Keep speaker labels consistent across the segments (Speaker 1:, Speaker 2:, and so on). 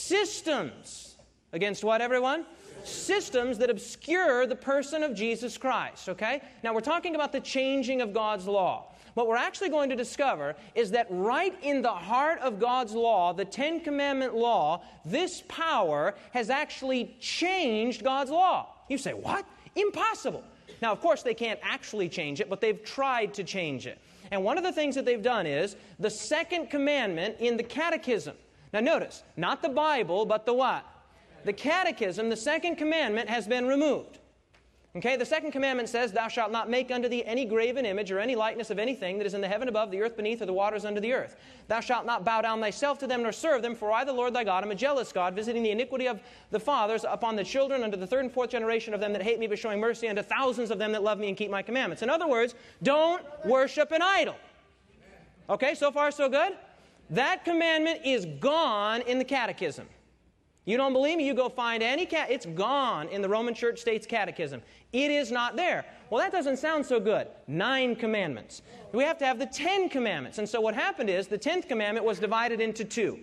Speaker 1: systems. Against what, everyone? Systems that obscure the person of Jesus Christ, okay? Now, we're talking about the changing of God's law. What we're actually going to discover is that right in the heart of God's law, the Ten Commandment law, this power has actually changed God's law. You say, what? Impossible. Now, of course, they can't actually change it, but they've tried to change it. And one of the things that they've done is the second commandment in the Catechism. Now, notice, not the Bible, but the what? The Catechism, the second commandment, has been removed. Okay, the second commandment says, thou shalt not make unto thee any graven image or any likeness of anything that is in the heaven above, the earth beneath, or the waters under the earth. Thou shalt not bow down thyself to them nor serve them, for I, the Lord thy God, am a jealous God, visiting the iniquity of the fathers upon the children unto the third and fourth generation of them that hate me, but showing mercy unto thousands of them that love me and keep my commandments. In other words, don't worship an idol. Okay, so far so good? That commandment is gone in the Catechism. You don't believe me? You go find any it's gone in the Roman Church States Catechism. It is not there. Well, that doesn't sound so good. 9 commandments. We have to have the 10 commandments. And so what happened is the 10th commandment was divided into 2.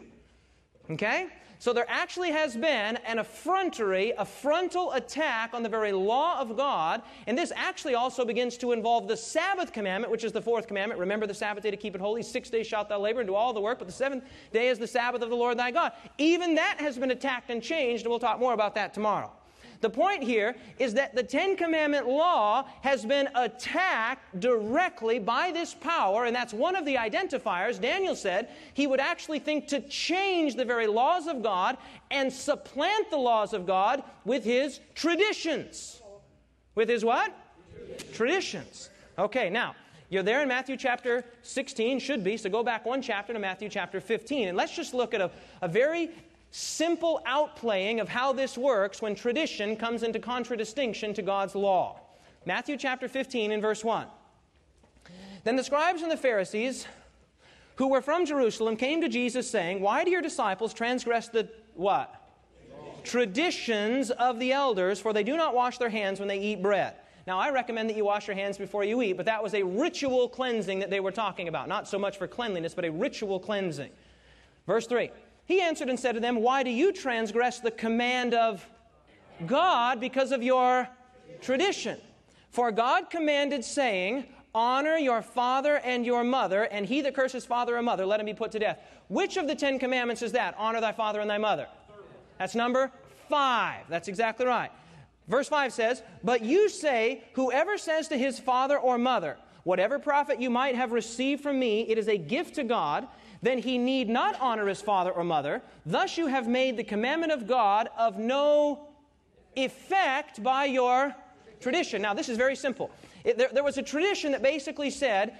Speaker 1: Okay? So there actually has been an effrontery, a frontal attack on the very law of God. And this actually also begins to involve the Sabbath commandment, which is the 4th commandment. Remember the Sabbath day to keep it holy. 6 days shalt thou labor and do all the work, but the 7th day is the Sabbath of the Lord thy God. Even that has been attacked and changed, and we'll talk more about that tomorrow. The point here is that the Ten Commandment law has been attacked directly by this power, and that's one of the identifiers. Daniel said he would actually think to change the very laws of God and supplant the laws of God with his traditions. With his what? Traditions. Okay, now, you're there in Matthew chapter 16, should be, so go back one chapter to Matthew chapter 15, and let's just look at a very simple outplaying of how this works when tradition comes into contradistinction to God's law. Matthew chapter 15 and verse 1. Then the scribes and the Pharisees, who were from Jerusalem, came to Jesus saying, why do your disciples transgress the what? Traditions of the elders, for they do not wash their hands when they eat bread. Now, I recommend that you wash your hands before you eat, but that was a ritual cleansing that they were talking about. Not so much for cleanliness, but a ritual cleansing. Verse 3. He answered and said to them, why do you transgress the command of God because of your tradition? For God commanded, saying, honor your father and your mother, and he that curses father or mother, let him be put to death. Which of the 10 commandments is that? Honor thy father and thy mother. That's number 5. That's exactly right. Verse 5 says, but you say, whoever says to his father or mother, whatever profit you might have received from me, it is a gift to God, then he need not honor his father or mother. Thus you have made the commandment of God of no effect by your tradition. Now, this is very simple. There was a tradition that basically said,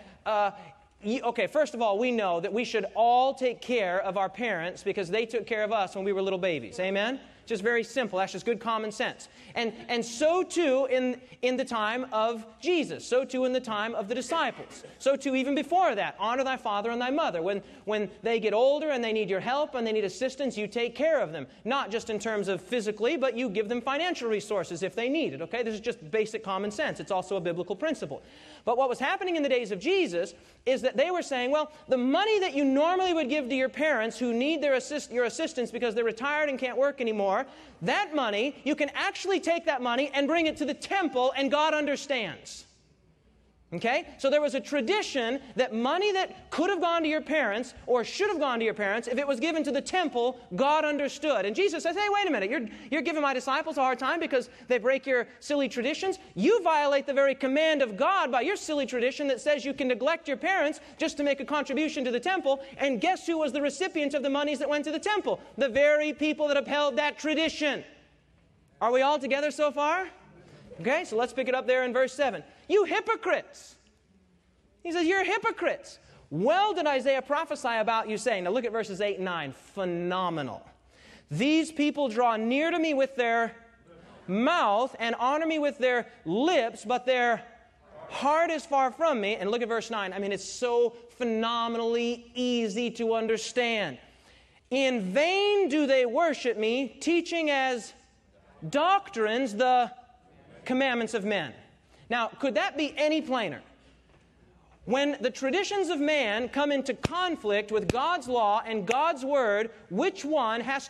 Speaker 1: okay, first of all, we know that we should all take care of our parents because they took care of us when we were little babies. Amen? Just very simple. That's just good common sense. And so too in the time of Jesus. So too in the time of the disciples. So too even before that. Honor thy father and thy mother. When they get older and they need your help and they need assistance, you take care of them. Not just in terms of physically, but you give them financial resources if they need it. Okay? This is just basic common sense. It's also a biblical principle. But what was happening in the days of Jesus is that they were saying, well, the money that you normally would give to your parents who need your assistance because they're retired and can't work anymore, that money, you can actually take that money and bring it to the temple and God understands. Okay? So there was a tradition that money that could have gone to your parents or should have gone to your parents, if it was given to the temple, God understood. And Jesus says, hey, wait a minute, you're giving my disciples a hard time because they break your silly traditions. You violate the very command of God by your silly tradition that says you can neglect your parents just to make a contribution to the temple. And guess who was the recipient of the monies that went to the temple? The very people that upheld that tradition. Are we all together so far? Okay, so let's pick it up there in verse 7. You hypocrites! He says, you're hypocrites. Well did Isaiah prophesy about you, saying, now look at verses 8 and 9. Phenomenal. These people draw near to me with their mouth and honor me with their lips, but their heart is far from me. And look at verse 9. I mean, it's so phenomenally easy to understand. In vain do they worship me, teaching as doctrines the commandments of men. Now, could that be any plainer? When the traditions of man come into conflict with God's law and God's word, which one has